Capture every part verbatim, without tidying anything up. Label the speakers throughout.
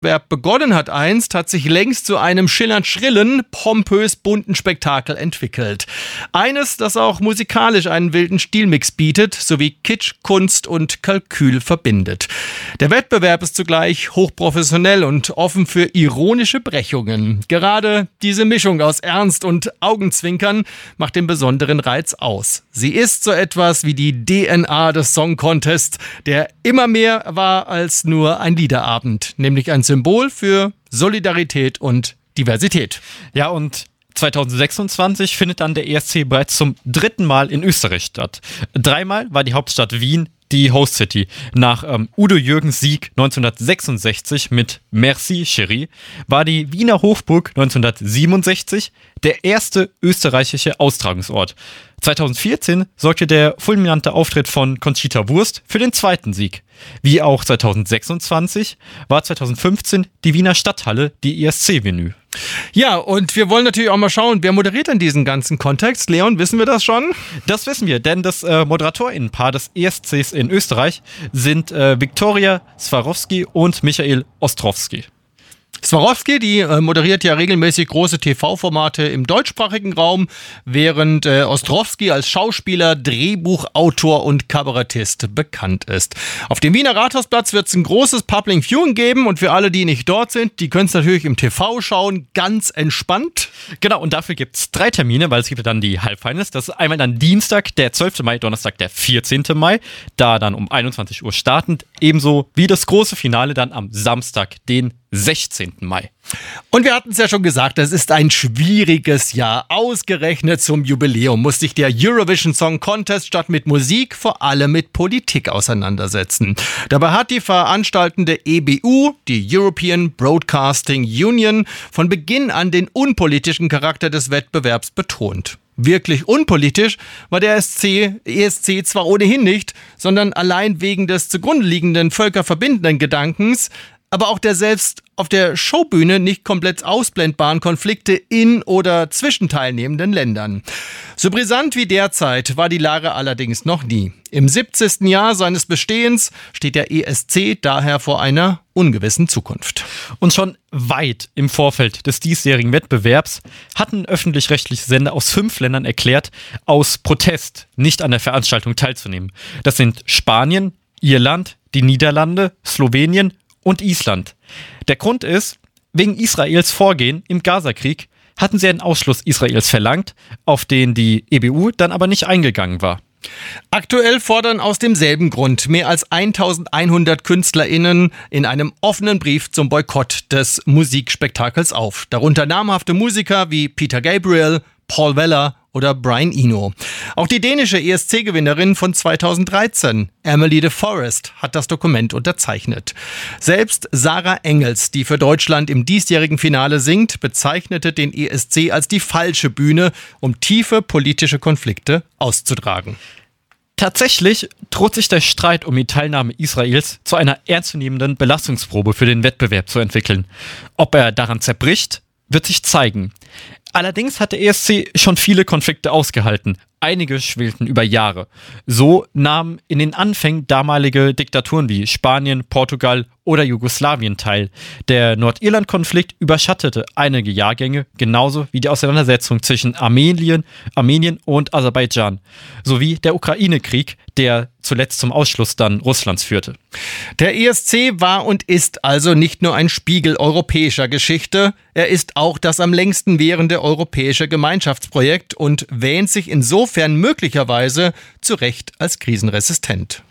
Speaker 1: Wettbewerb begonnen hat einst, hat sich längst zu einem schillernd schrillen, pompös bunten Spektakel entwickelt. Eines, das auch musikalisch einen wilden Stilmix bietet, sowie Kitsch, Kunst und Kalkül verbindet. Der Wettbewerb ist zugleich hochprofessionell und offen für ironische Brechungen. Gerade diese Mischung aus Ernst und Augenzwinkern macht den besonderen Reiz aus. Sie ist so etwas wie die D N A des Song Contests, der immer mehr war als nur ein Liederabend, nämlich ein Symbol für Solidarität und Diversität.
Speaker 2: Ja, und zwanzig sechsundzwanzig findet dann der E S C bereits zum dritten Mal in Österreich statt. Dreimal war die Hauptstadt Wien die Host City. Nach ähm, Udo Jürgens Sieg neunzehnhundertsechsundsechzig mit Merci Chérie war die Wiener Hofburg neunzehnhundertsiebenundsechzig der erste österreichische Austragungsort. zweitausendvierzehn sorgte der fulminante Auftritt von Conchita Wurst für den zweiten Sieg. Wie auch zwanzig sechsundzwanzig war zwanzig fünfzehn die Wiener Stadthalle die E S C-Venue.
Speaker 1: Ja, und wir wollen natürlich auch mal schauen, wer moderiert denn diesen ganzen Kontext? Leon, wissen wir das schon?
Speaker 2: Das wissen wir, denn das äh, ModeratorInnenpaar des E S Cs in Österreich sind äh, Viktoria Swarovski und Michael Ostrowski.
Speaker 1: Swarovski, die äh, moderiert ja regelmäßig große T V-Formate im deutschsprachigen Raum, während äh, Ostrowski als Schauspieler, Drehbuchautor und Kabarettist bekannt ist. Auf dem Wiener Rathausplatz wird es ein großes Public Viewing geben und für alle, die nicht dort sind, die können es natürlich im T V schauen, ganz entspannt.
Speaker 2: Genau, und dafür gibt es drei Termine, weil es gibt dann die Halbfinals. Das ist einmal dann Dienstag, der zwölfte Mai, Donnerstag, der vierzehnte Mai, da dann um einundzwanzig Uhr startend, ebenso wie das große Finale dann am Samstag, den sechzehnten Mai.
Speaker 1: Und wir hatten es ja schon gesagt, es ist ein schwieriges Jahr. Ausgerechnet zum Jubiläum muss sich der Eurovision Song Contest statt mit Musik vor allem mit Politik auseinandersetzen. Dabei hat die veranstaltende E B U, die European Broadcasting Union, von Beginn an den unpolitischen Charakter des Wettbewerbs betont. Wirklich unpolitisch war der E S C zwar ohnehin nicht, sondern allein wegen des zugrunde liegenden völkerverbindenden Gedankens, aber auch der selbst auf der Showbühne nicht komplett ausblendbaren Konflikte in oder zwischen teilnehmenden Ländern. So brisant wie derzeit war die Lage allerdings noch nie. Im siebzigsten Jahr seines Bestehens steht der E S C daher vor einer ungewissen Zukunft.
Speaker 2: Und schon weit im Vorfeld des diesjährigen Wettbewerbs hatten öffentlich-rechtliche Sender aus fünf Ländern erklärt, aus Protest nicht an der Veranstaltung teilzunehmen. Das sind Spanien, Irland, die Niederlande, Slowenien und Island. Der Grund ist, wegen Israels Vorgehen im Gazakrieg hatten sie einen Ausschluss Israels verlangt, auf den die E B U dann aber nicht eingegangen war.
Speaker 1: Aktuell fordern aus demselben Grund mehr als eintausendeinhundert KünstlerInnen in einem offenen Brief zum Boykott des Musikspektakels auf. Darunter namhafte Musiker wie Peter Gabriel, Paul Weller oder Brian Eno. Auch die dänische E S C-Gewinnerin von zweitausenddreizehn, Emily de Forest, hat das Dokument unterzeichnet. Selbst Sarah Engels, die für Deutschland im diesjährigen Finale singt, bezeichnete den E S C als die falsche Bühne, um tiefe politische Konflikte auszutragen.
Speaker 2: Tatsächlich droht sich der Streit um die Teilnahme Israels zu einer ernstzunehmenden Belastungsprobe für den Wettbewerb zu entwickeln. Ob er daran zerbricht, wird sich zeigen. Allerdings hat der E S C schon viele Konflikte ausgehalten. Einige schwelten über Jahre. So nahmen in den Anfängen damalige Diktaturen wie Spanien, Portugal oder Jugoslawien teil. Der Nordirland-Konflikt überschattete einige Jahrgänge, genauso wie die Auseinandersetzung zwischen Armenien, Armenien und Aserbaidschan, sowie der Ukraine-Krieg, der zuletzt zum Ausschluss dann Russlands führte.
Speaker 1: Der E S C war und ist also nicht nur ein Spiegel europäischer Geschichte, er ist auch das am längsten währende europäische Gemeinschaftsprojekt und wähnt sich insofern möglicherweise zu Recht als krisenresistent.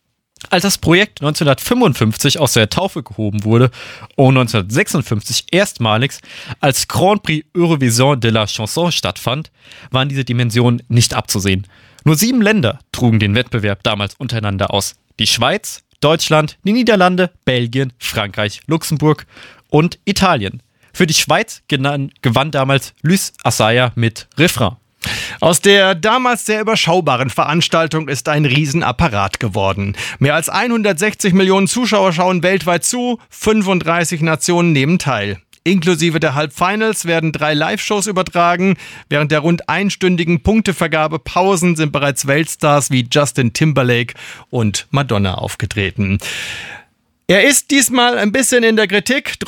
Speaker 2: Als das Projekt neunzehnhundertfünfundfünfzig aus der Taufe gehoben wurde und neunzehnhundertsechsundfünfzig erstmalig als Grand Prix Eurovision de la Chanson stattfand, waren diese Dimensionen nicht abzusehen. Nur sieben Länder trugen den Wettbewerb damals untereinander aus. Die Schweiz, Deutschland, die Niederlande, Belgien, Frankreich, Luxemburg und Italien. Für die Schweiz gewann, gewann damals Luis Assaya mit Refrain.
Speaker 1: Aus der damals sehr überschaubaren Veranstaltung ist ein Riesenapparat geworden. Mehr als hundertsechzig Millionen Zuschauer schauen weltweit zu, fünfunddreißig Nationen nehmen teil. Inklusive der Halbfinals werden drei Live-Shows übertragen. Während der rund einstündigen Punktevergabepausen sind bereits Weltstars wie Justin Timberlake und Madonna aufgetreten. Er ist diesmal ein bisschen in der Kritik.